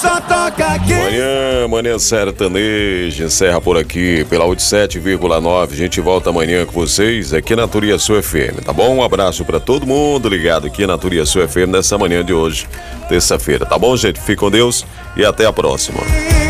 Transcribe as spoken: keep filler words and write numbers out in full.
Só toca aqui. Manhã, manhã sertaneja, encerra por aqui pela oitenta e sete vírgula nove. A gente volta amanhã com vocês aqui na Turiaçu F M, tá bom? Um abraço pra todo mundo ligado aqui na Turiaçu F M nessa manhã de hoje, terça-feira, tá bom, gente? Fique com Deus e até a próxima.